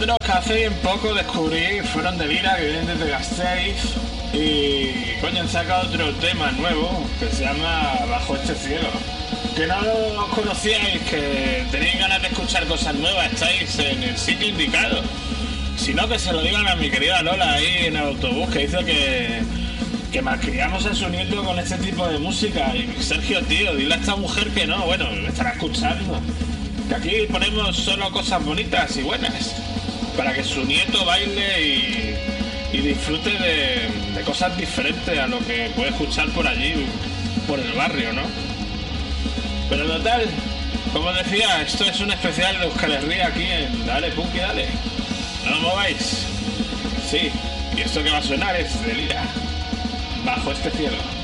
Los que hace bien poco descubrí fueron de Lira, que vienen desde Gasteiz. Y coño, han sacado otro tema nuevo que se llama Bajo este cielo. Que no lo conocíais, que tenéis ganas de escuchar cosas nuevas, estáis en el sitio indicado. Si no, que se lo digan a mi querida Lola ahí en el autobús, que dice que malcriamos a su nieto con este tipo de música. Y Sergio, tío, dile a esta mujer que no, bueno, me estará escuchando. Que aquí ponemos solo cosas bonitas y buenas, para que su nieto baile y disfrute de cosas diferentes a lo que puede escuchar por allí, por el barrio, ¿no? Pero total, como decía, esto es un especial de Euskal Herria aquí en Dale Punky Dale. No lo mováis. Sí, y esto que va a sonar es de Lira, Bajo este cielo.